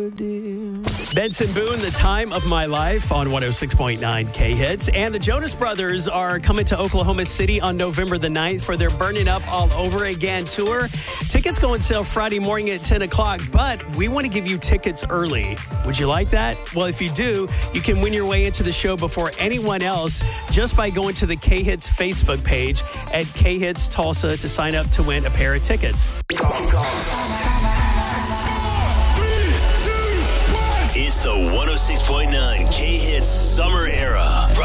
Benson Boone, The Time of My Life on 106.9 K-Hits. And the Jonas Brothers are coming to Oklahoma City on November the 9th for their Burning Up All Over Again tour. Tickets go on sale Friday morning at 10 o'clock, but we want to give you tickets early. Would you like that? Well, if you do, you can win your way into the show before anyone else just by going to the K-Hits Facebook page at K-Hits Tulsa to sign up to win a pair of tickets. It's the 106.9 K-Hits Summer Era.